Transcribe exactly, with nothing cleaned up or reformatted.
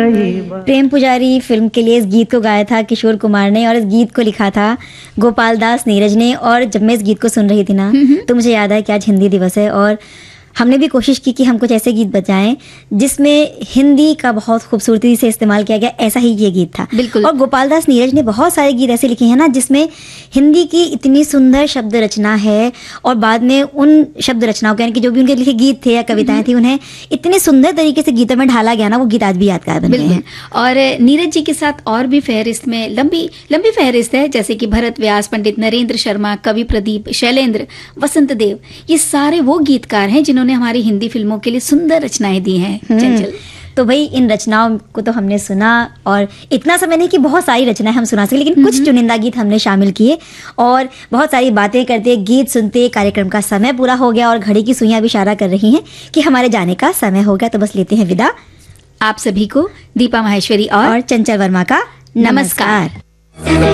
प्रेम पुजारी फिल्म के लिए इस गीत को गाया था किशोर कुमार ने और इस गीत को लिखा था गोपाल दास नीरज ने। और जब मैं इस गीत को सुन रही थी ना तो मुझे याद आया कि आज हिंदी दिवस है और हमने भी कोशिश की कि हम कुछ ऐसे गीत बजाएं जिसमें हिंदी का बहुत खूबसूरती से इस्तेमाल किया गया। ऐसा ही ये गीत था बिल्कुल। और गोपाल दास नीरज ने बहुत सारे गीत ऐसे लिखे हैं ना जिसमें हिंदी की इतनी सुंदर शब्द रचना है और बाद में उन शब्द रचनाओं के यानी कि जो भी उनके लिखे गीत थे या कविताएं थी उन्हें इतने सुंदर तरीके से गीतों में ढाला गया ना, वो गीत आज भी यादगार बन गए हैं। और नीरज जी के साथ और भी फहरिस्त में लंबी लंबी फहरिस्त है, जैसे कि भरत व्यास, पंडित नरेंद्र शर्मा, कवि प्रदीप, शैलेंद्र, वसंत देव, ये सारे वो गीतकार हैं जिन्होंने हमारी हिंदी फिल्मों के लिए सुंदर रचनाएं दी हैं। चंचल, तो भाई इन रचनाओं को तो हमने सुना और इतना समय नहीं कि बहुत सारी रचनाएं हम सुना सके, लेकिन कुछ चुनिंदा गीत हमने शामिल किए और बहुत सारी बातें करते गीत सुनते कार्यक्रम का समय पूरा हो गया और घड़ी की सुइयां भी इशारा कर रही हैं कि हमारे जाने का समय हो गया। तो बस लेते हैं विदा आप सभी को दीपा माहेश्वरी और, और चंचल वर्मा का नमस्कार।